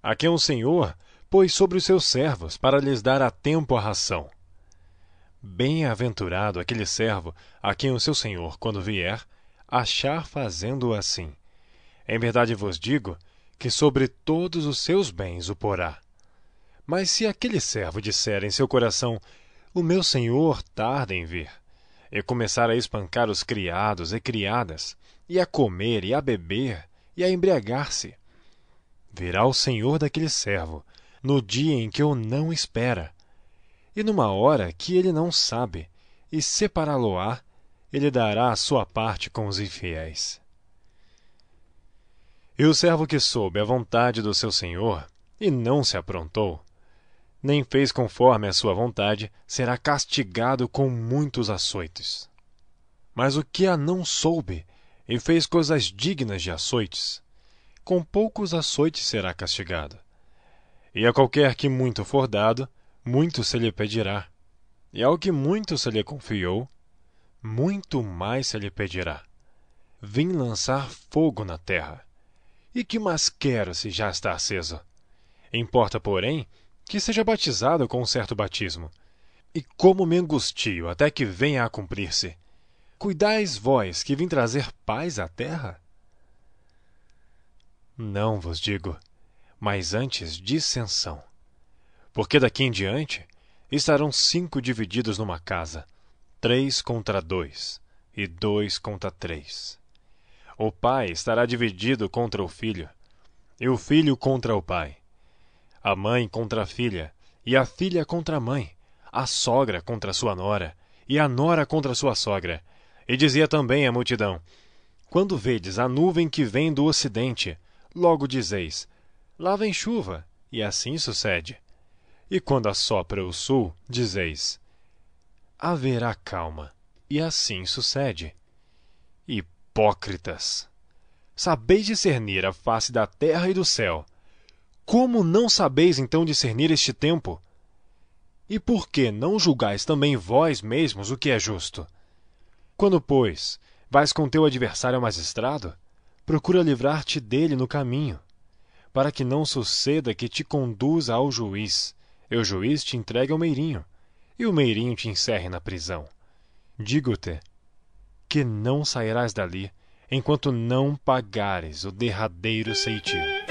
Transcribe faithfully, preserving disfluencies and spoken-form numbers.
a quem o Senhor pôs sobre os seus servos para lhes dar a tempo a ração. Bem-aventurado aquele servo a quem o seu senhor, quando vier, achar fazendo assim. Em verdade vos digo que sobre todos os seus bens o porá. Mas se aquele servo disser em seu coração: o meu senhor tarda em vir, e começar a espancar os criados e criadas, e a comer e a beber, e a embriagar-se, virá o senhor daquele servo no dia em que o não espera, e numa hora que ele não sabe, e separá-lo-á, ele dará a sua parte com os infiéis. E o servo que soube a vontade do seu senhor, e não se aprontou, nem fez conforme a sua vontade, será castigado com muitos açoites. Mas o que a não soube, e fez coisas dignas de açoites, com poucos açoites será castigado. E a qualquer que muito for dado, muito se lhe pedirá. E ao que muito se lhe confiou, muito mais se lhe pedirá. Vim lançar fogo na terra. E que mais quero se já está aceso? Importa, porém, que seja batizado com um certo batismo. E como me angustio até que venha a cumprir-se. Cuidais vós que vim trazer paz à terra? Não vos digo, mas antes dissensão. Porque daqui em diante estarão cinco divididos numa casa, três contra dois, e dois contra três. O pai estará dividido contra o filho, e o filho contra o pai. A mãe contra a filha, e a filha contra a mãe, a sogra contra a sua nora, e a nora contra a sua sogra. E dizia também a multidão: quando vedes a nuvem que vem do ocidente, logo dizeis: lá vem chuva, e assim sucede. E quando assopra o sul, dizeis: haverá calma, e assim sucede. Hipócritas! Sabeis discernir a face da terra e do céu. Como não sabeis então discernir este tempo? E por que não julgais também vós mesmos o que é justo? Quando, pois, vais com teu adversário ao magistrado, procura livrar-te dele no caminho, para que não suceda que te conduza ao juiz, e o juiz te entregue ao meirinho, e o meirinho te encerre na prisão. Digo-te que não sairás dali enquanto não pagares o derradeiro ceitil.